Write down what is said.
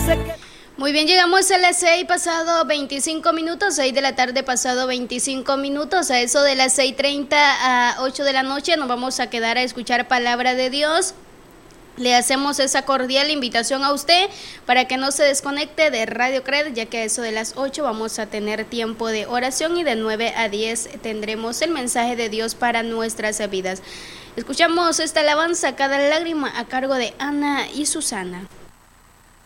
Muy bien, llegamos a las 6 pasado 25 minutos, 6 de la tarde pasado 25 minutos, a eso de las 6:30 a 8 de la noche nos vamos a quedar a escuchar palabra de Dios. Le hacemos esa cordial invitación a usted para que no se desconecte de Radio Cred, ya que a eso de las 8 vamos a tener tiempo de oración y de 9 a 10 tendremos el mensaje de Dios para nuestras vidas. Escuchamos esta alabanza, Cada lágrima, a cargo de Ana y Susana.